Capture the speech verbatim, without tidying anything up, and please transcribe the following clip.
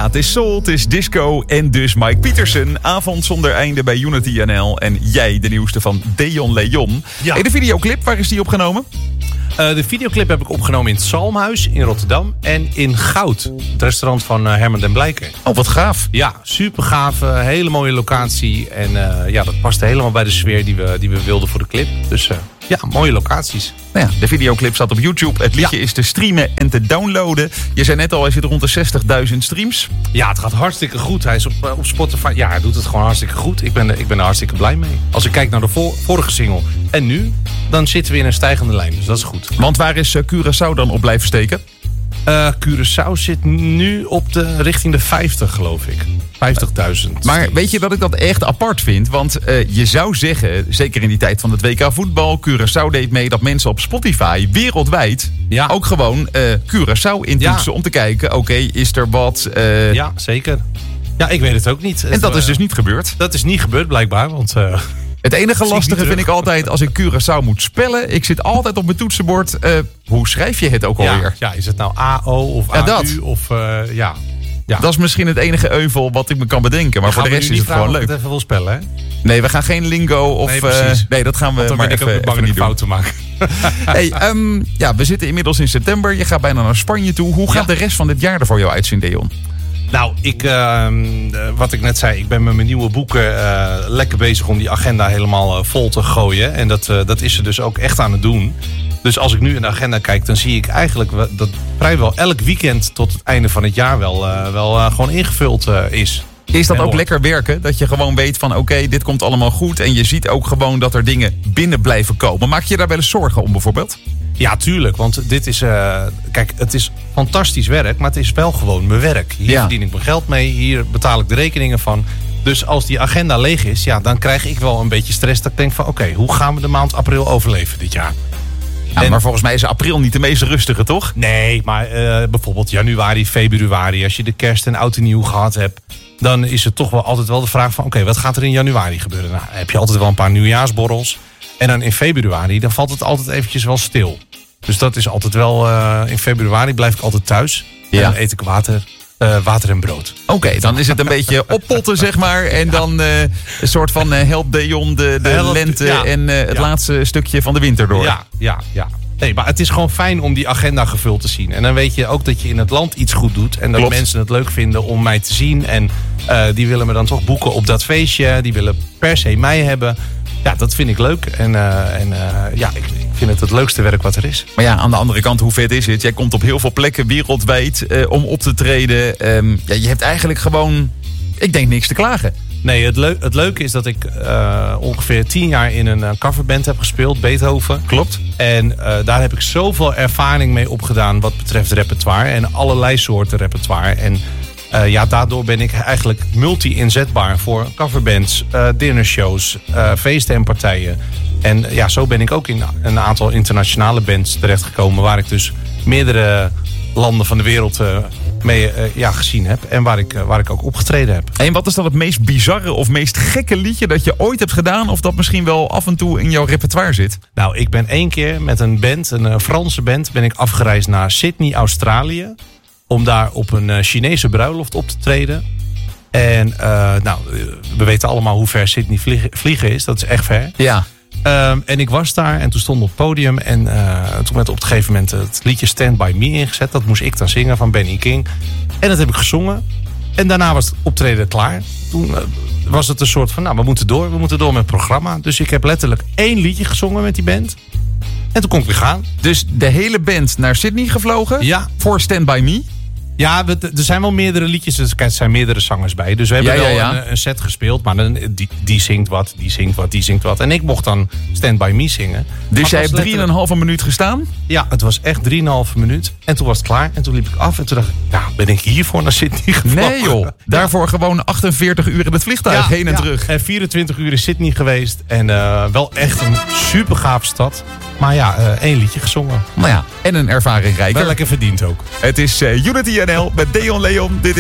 Ja, het is soul, het is disco en dus Mike Pietersen. Avond zonder einde bij Unity N L. En jij, de nieuwste van Deon Leon. Ja. Hey, de videoclip, waar is die opgenomen? Uh, de videoclip heb ik opgenomen in het Zalmhuis in Rotterdam. En in Goud, het restaurant van uh, Herman den Blijker. Oh, wat gaaf. Ja, super gaaf. Uh, hele mooie locatie. En uh, ja, dat paste helemaal bij de sfeer die we, die we wilden voor de clip. Dus uh, ja, mooie locaties. Nou ja, de videoclip staat op YouTube. Het liedje ja. is te streamen en te downloaden. Je zei net al, hij zit rond de zestigduizend streams. Ja, het gaat hartstikke goed. Hij is op, op Spotify. Ja, hij doet het gewoon hartstikke goed. Ik ben, ik ben er hartstikke blij mee. Als ik kijk naar de vor, vorige single en nu, dan zitten we in een stijgende lijn. Dus dat is goed. Want waar is uh, Curaçao dan op blijven steken? Uh, Curaçao zit nu op de richting de vijftig, geloof ik. vijftigduizend. Maar weet je dat ik dat echt apart vind? Want uh, je zou zeggen, zeker in die tijd van het W K voetbal, Curaçao deed mee dat mensen op Spotify wereldwijd ja. ook gewoon uh, Curaçao intoetsen ja. om te kijken, oké, okay, is er wat? Uh... Ja, zeker. Ja, ik weet het ook niet. En het, dat uh, is dus niet gebeurd? Dat is niet gebeurd, blijkbaar, want... Uh... Het enige lastige vind ik altijd als ik Curaçao moet spellen. Ik zit altijd op mijn toetsenbord. Uh, hoe schrijf je het ook ja, alweer? Ja, is het nou A O of ja, A U of uh, ja. ja. Dat is misschien het enige euvel wat ik me kan bedenken. Maar voor de rest is het gewoon leuk. Ik het even wil spellen, hè? Nee, we gaan geen lingo of... Nee, precies. Uh, nee dat gaan we maar even, even, even niet doen. Fouten maken. hey, um, ja, we zitten inmiddels in september. Je gaat bijna naar Spanje toe. Hoe gaat ja. de rest van dit jaar er voor jou uitzien, Deon? Nou, ik, uh, wat ik net zei, ik ben met mijn nieuwe boeken uh, lekker bezig om die agenda helemaal uh, vol te gooien. En dat, uh, dat is ze dus ook echt aan het doen. Dus als ik nu in de agenda kijk, dan zie ik eigenlijk dat vrijwel elk weekend tot het einde van het jaar wel, uh, wel uh, gewoon ingevuld uh, is. Is dat ook lekker werken? Dat je gewoon weet van oké, okay, dit komt allemaal goed. En je ziet ook gewoon dat er dingen binnen blijven komen. Maak je je daar wel eens zorgen om bijvoorbeeld? Ja, tuurlijk. Want dit is... Uh, kijk, het is fantastisch werk. Maar het is wel gewoon mijn werk. Hier ja. verdien ik mijn geld mee. Hier betaal ik de rekeningen van. Dus als die agenda leeg is, ja, dan krijg ik wel een beetje stress. Dat ik denk van oké, okay, hoe gaan we de maand april overleven dit jaar? Ja, en, maar volgens mij is april niet de meest rustige, toch? Nee, maar uh, bijvoorbeeld januari, februari. Als je de kerst en oud en nieuw gehad hebt, dan is het toch wel altijd wel de vraag van oké, okay, wat gaat er in januari gebeuren? Nou, dan heb je altijd wel een paar nieuwjaarsborrels. En dan in februari, dan valt het altijd eventjes wel stil. Dus dat is altijd wel... Uh, in februari blijf ik altijd thuis. Ja. En dan eet ik water, uh, water en brood. Oké, okay, dan is het een beetje oppotten, zeg maar. En dan uh, een soort van uh, help Deon de, de help, lente ja. en uh, het ja. laatste stukje van de winter door. Ja, ja, ja. Nee, maar het is gewoon fijn om die agenda gevuld te zien. En dan weet je ook dat je in het land iets goed doet. En dat Klopt. mensen het leuk vinden om mij te zien. En uh, die willen me dan toch boeken op dat feestje. Die willen per se mij hebben. Ja, dat vind ik leuk. En, uh, en uh, ja, ik, ik vind het het leukste werk wat er is. Maar ja, aan de andere kant, hoe vet is het? Jij komt op heel veel plekken wereldwijd uh, om op te treden. Um, ja, je hebt eigenlijk gewoon, ik denk, niks te klagen. Nee, het, leu- het leuke is dat ik uh, ongeveer tien jaar in een uh, coverband heb gespeeld. Beethoven. Klopt. En uh, daar heb ik zoveel ervaring mee opgedaan wat betreft repertoire. En allerlei soorten repertoire. En Uh, ja, daardoor ben ik eigenlijk multi-inzetbaar voor coverbands, uh, dinnershows, uh, feesten en partijen. En uh, ja, zo ben ik ook in een aantal internationale bands terechtgekomen, waar ik dus meerdere landen van de wereld uh, mee uh, ja, gezien heb. En waar ik, uh, waar ik ook opgetreden heb. En wat is dan het meest bizarre of meest gekke liedje dat je ooit hebt gedaan, of dat misschien wel af en toe in jouw repertoire zit? Nou, ik ben één keer met een band, een uh, Franse band, ben ik afgereisd naar Sydney, Australië. Om daar op een uh, Chinese bruiloft op te treden. En uh, nou, we weten allemaal hoe ver Sydney vliegen, vliegen is. Dat is echt ver. Ja. Um, en ik was daar en toen stond op het podium. En uh, toen werd op een gegeven moment het liedje Stand By Me ingezet. Dat moest ik dan zingen van Benny King. En dat heb ik gezongen. En daarna was het optreden klaar. Toen uh, was het een soort van, nou, we moeten door. We moeten door met het programma. Dus ik heb letterlijk één liedje gezongen met die band. En toen kon ik weer gaan. Dus de hele band naar Sydney gevlogen? Ja. Voor Stand By Me? Ja, we, er zijn wel meerdere liedjes. Er zijn meerdere zangers bij. Dus we hebben ja, ja, wel ja. Een, een set gespeeld. Maar dan, die, die zingt wat, die zingt wat, die zingt wat. En ik mocht dan Stand By Me zingen. Dus jij hebt drieënhalve minuut gestaan? Ja, het was echt drieënhalve minuut. En toen was het klaar. En toen liep ik af. En toen dacht ik, nou, ben ik hiervoor naar Sydney gevlogen? Nee joh. Daarvoor ja. gewoon achtenveertig uur in het vliegtuig. Ja, heen en ja. terug. En vierentwintig uur in Sydney geweest. En uh, wel echt een super gaaf stad. Maar ja, uh, één liedje gezongen. Nou ja, en een ervaring rijker. Wel lekker verdiend ook. Het is uh, Unity N L met Deon Leon. Dit is